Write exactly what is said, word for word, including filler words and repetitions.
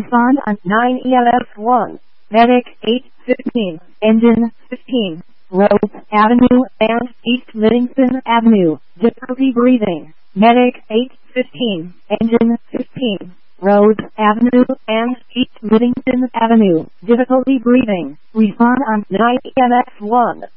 Respond on nine E L S one. Medic eight fifteen. Engine fifteen. Rhodes Avenue and East Livingston Avenue. Difficulty breathing. Medic eight fifteen. Engine fifteen. Rhodes Avenue and East Livingston Avenue. Difficulty breathing. Respond on nine E L S one.